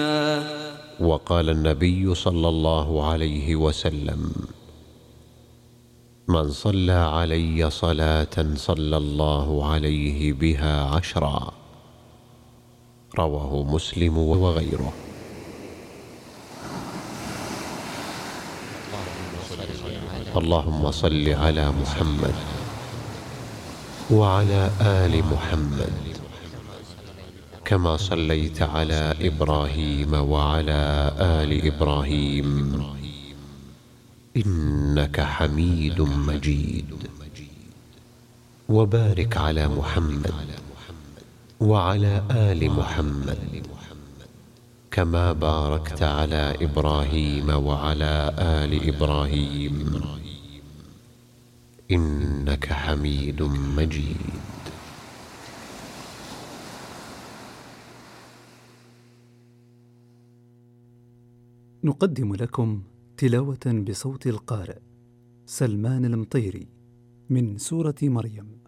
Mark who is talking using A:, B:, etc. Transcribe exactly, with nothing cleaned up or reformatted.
A: وقال النبي صلى الله عليه وسلم: من صلى علي صلاة صلى الله عليه بها عشرا. رواه مسلم وغيره. اللهم صل على محمد وعلى آل محمد كما صليت على إبراهيم وعلى آل إبراهيم إنك حميد مجيد. وبارك على محمد وعلى آل محمد كما باركت على إبراهيم وعلى آل إبراهيم إنك حميد مجيد.
B: نقدم لكم تلاوة بصوت القارئ سلمان المطيري من سورة مريم.